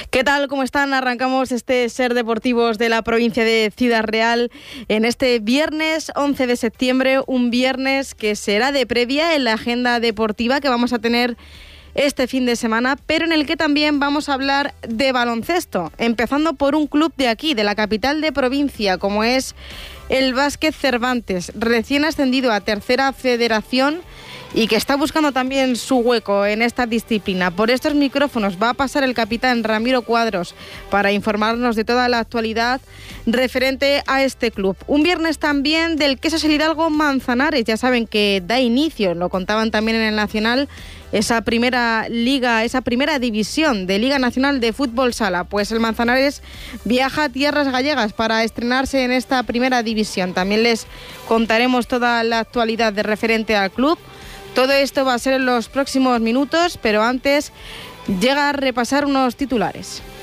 ¿Qué tal? ¿Cómo están? Arrancamos este Ser Deportivos de la provincia de Ciudad Real en este viernes 11 de septiembre, un viernes que será de previa en la agenda deportiva que vamos a tener este fin de semana, pero en el que también vamos a hablar de baloncesto, empezando por un club de aquí, de la capital de provincia, como es el Básquet Cervantes, recién ascendido a Tercera Federación y que está buscando también su hueco en esta disciplina. Por estos micrófonos va a pasar el capitán Ramiro Cuadros para informarnos de toda la actualidad referente a este club. Un viernes también del Quesos El Hidalgo Manzanares, ya saben que da inicio, lo contaban también en el Nacional, esa primera liga, esa primera división de Liga Nacional de Fútbol Sala. Pues el Manzanares viaja a tierras gallegas para estrenarse en esta primera división. También les contaremos toda la actualidad de referente al club. Todo esto va a ser en los próximos minutos, pero antes llega a repasar unos titulares.